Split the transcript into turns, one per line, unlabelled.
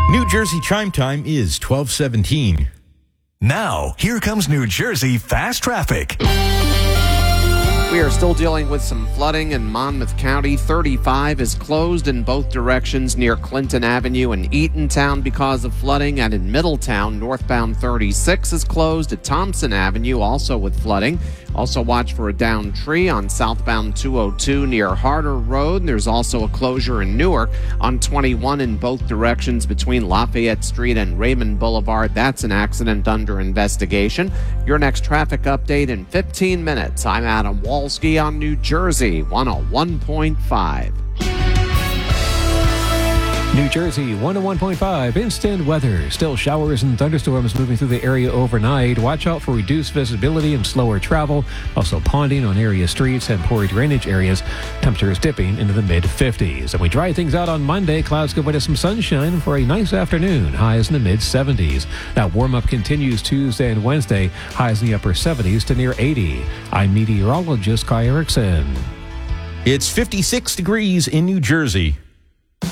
New Jersey chime time is 12:17.
Now, here comes New Jersey fast traffic.
We are still dealing with some flooding in Monmouth County. 35 is closed in both directions near Clinton Avenue and Eatontown because of flooding. And in Middletown, northbound 36 is closed at Thompson Avenue, also with flooding. Also watch for a downed tree on southbound 202 near Harder Road. There's also a closure in Newark on 21 in both directions between Lafayette Street and Raymond Boulevard. That's an accident under investigation. Your next traffic update in 15 minutes. I'm Adam Walski on New Jersey 101.5.
New Jersey 101.5 instant weather. Still showers and thunderstorms moving through the area overnight. Watch out for reduced visibility and slower travel. Also ponding on area streets and poor drainage areas. Temperatures dipping into the mid-50s. And we dry things out on Monday. Clouds give way to some sunshine for a nice afternoon. Highs in the mid-70s. Now warm-up continues Tuesday and Wednesday. Highs in the upper 70s to near 80. I'm meteorologist Kai Erickson.
It's 56 degrees in New Jersey.